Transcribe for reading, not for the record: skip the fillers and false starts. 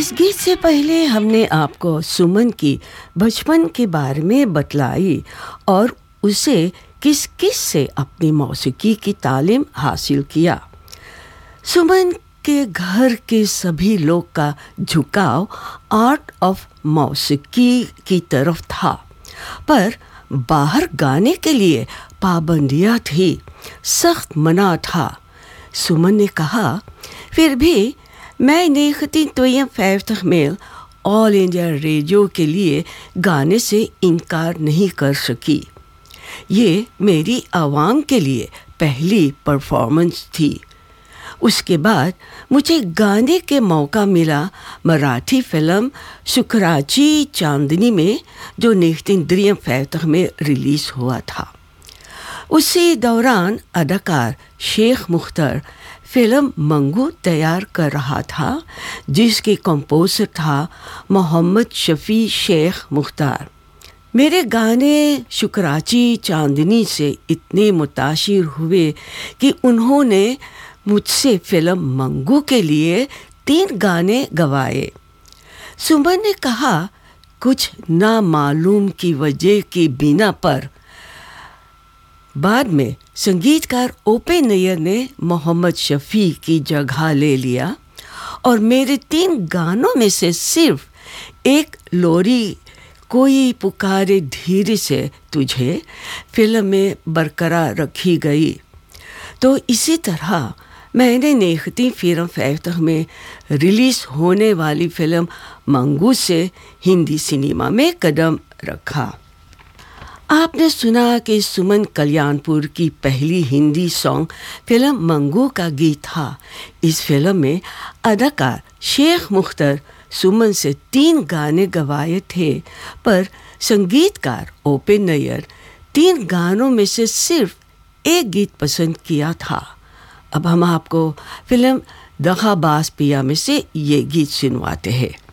इस गीत से पहले हमने आपको सुमन की बचपन के बारे में बतलाई और उसे किस किस से अपनी मौसीकी की तालीम हासिल किया। सुमन के घर के सभी लोग का झुकाव आर्ट ऑफ मौसीकी की तरफ था, पर बाहर गाने के लिए पाबंदियाँ थी, सख्त मना था। सुमन ने कहा, फिर भी मैं 1952 में ऑल इंडिया रेडियो के लिए गाने से इनकार नहीं कर सकी। ये मेरी आवाम के लिए पहली परफॉर्मेंस थी। उसके बाद मुझे गाने के मौका मिला मराठी फिल्म शुक्राची चांदनी में, जो 1953 में रिलीज़ हुआ था। उसी दौरान अदाकार शेख मुख्तार फिल्म मंगू तैयार कर रहा था, जिसके कंपोजर था मोहम्मद शफ़ी शेख मुख्तार। मेरे गाने शुक्राची चांदनी से इतने मुतासिर हुए कि उन्होंने मुझसे फिल्म मंगू के लिए 3 गाने गवाए। सुमन ने कहा, कुछ नामालूम की वजह की बिना पर बाद में संगीतकार ओपे नैयर ने मोहम्मद शफ़ी की जगह ले लिया और मेरे 3 गानों में से सिर्फ एक लोरी कोई पुकारे धीरे से तुझे फिल्म में बरकरार रखी गई। तो इसी तरह मैंने 1954 में रिलीज़ होने वाली फिल्म मंगू से हिंदी सिनेमा में कदम रखा। आपने सुना कि सुमन कल्याणपुर की पहली हिंदी सॉन्ग फिल्म मंगू का गीत था। इस फिल्म में अदाकार शेख मुख्तार सुमन से 3 गाने गवाए थे, पर संगीतकार ओपे नैयर 3 गानों में से सिर्फ एक गीत पसंद किया था। अब हम आपको फिल्म दगाबाज पिया में से ये गीत सुनवाते हैं।